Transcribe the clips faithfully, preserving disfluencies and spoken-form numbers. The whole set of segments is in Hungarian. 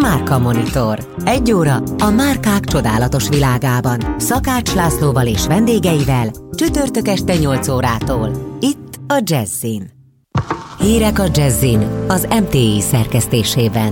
Márka Monitor. Egy óra a márkák csodálatos világában. Szakács Lászlóval és vendégeivel csütörtök este nyolc órától. Itt a Jazzin. Hírek a Jazzin az em té i szerkesztésében.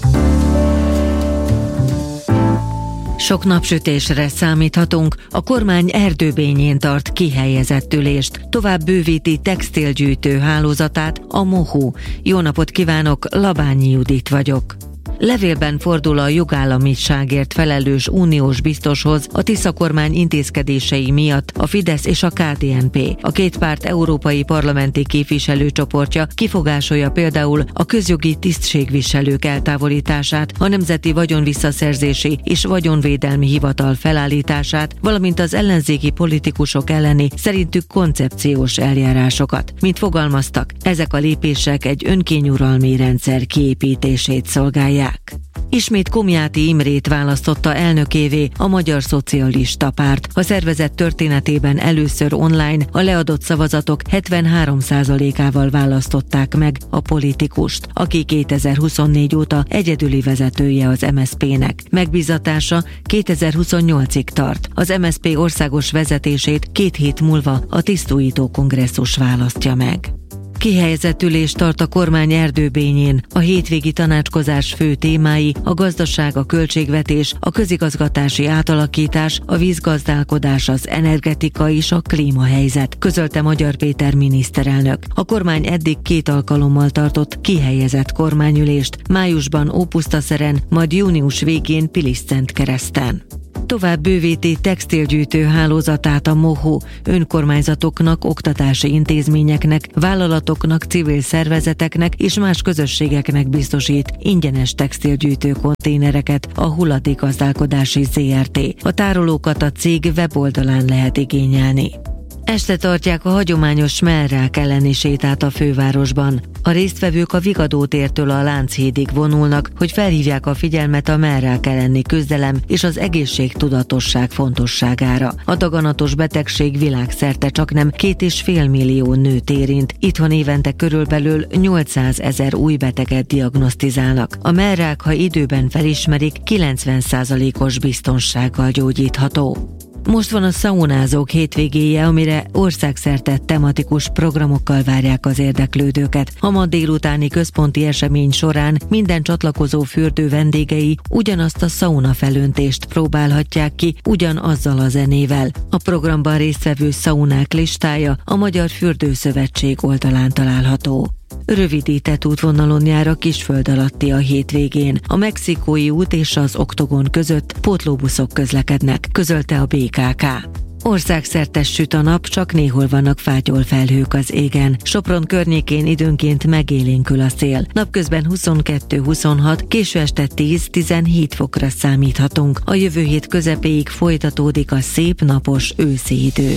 Sok napsütésre számíthatunk, a kormány erdőbényén tart kihelyezett ülést, tovább bővíti textilgyűjtő hálózatát a Mohu. Jó napot kívánok, Labányi Judit vagyok. Levélben fordul a jogállamiságért felelős uniós biztoshoz a Tisza kormány intézkedései miatt a Fidesz és a ká dé en pé. A két párt európai parlamenti képviselőcsoportja kifogásolja például a közjogi tisztségviselők eltávolítását, a Nemzeti Vagyonvisszaszerzési és Vagyonvédelmi Hivatal felállítását, valamint az ellenzéki politikusok elleni szerintük koncepciós eljárásokat. Mint fogalmaztak, ezek a lépések egy önkényuralmi rendszer kiépítését szolgálják. Ismét Komjáti Imrét választotta elnökévé a Magyar Szocialista Párt. A szervezet történetében először online a leadott szavazatok hetvenhárom százalékával választották meg a politikust, aki kétezer-huszonnégy óta egyedüli vezetője az em es zé pének. Megbízatása kétezer-huszonnyolcig tart. Az em es zé pé országos vezetését két hét múlva a tisztújító kongresszus választja meg. Kihelyezett ülés tart a kormány erdőbényén. A hétvégi tanácskozás fő témái a gazdaság, a költségvetés, a közigazgatási átalakítás, a vízgazdálkodás, az energetika és a klímahelyzet, közölte Magyar Péter miniszterelnök. A kormány eddig két alkalommal tartott kihelyezett kormányülést, májusban Ópusztaszeren, majd június végén Pilisszentkereszten. Tovább bővíti textilgyűjtő hálózatát a Mohu, önkormányzatoknak, oktatási intézményeknek, vállalatoknak, civil szervezeteknek és más közösségeknek biztosít ingyenes textilgyűjtő konténereket a Hulladékgazdálkodási zé er té. A tárolókat a cég weboldalán lehet igényelni. Este tartják a hagyományos mellrák elleni sétát a fővárosban. A résztvevők a Vigadó tértől a Lánchídig vonulnak, hogy felhívják a figyelmet a mellrák elleni küzdelem és az egészségtudatosság fontosságára. A daganatos betegség világszerte csaknem két és fél millió nőt érint. Itthon évente körülbelül nyolcszázezer új beteget diagnosztizálnak. A mellrák, ha időben felismerik, kilencven százalékos biztonsággal gyógyítható. Most van a szaunázók hétvégéje, amire országszerte tematikus programokkal várják az érdeklődőket. A ma délutáni központi esemény során minden csatlakozó fürdő vendégei ugyanazt a szauna felöntést próbálhatják ki, ugyanazzal a zenével. A programban résztvevő szaunák listája a Magyar Fürdőszövetség oldalán található. Rövidített útvonalon jár a Kisföld alatti a hétvégén. A Mexikói út és az Oktogon között pótlóbuszok közlekednek, közölte a bé ká ká. Országszerte süt a nap, csak néhol vannak fátyol felhők az égen. Sopron környékén időnként megélénkül a szél. Napközben huszonkettő-huszonhat, késő este tíz-tizenhét fokra számíthatunk. A jövő hét közepéig folytatódik a szép napos őszi idő.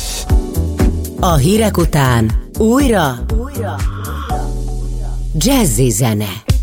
A hírek után újra, újra. Jazzy zene.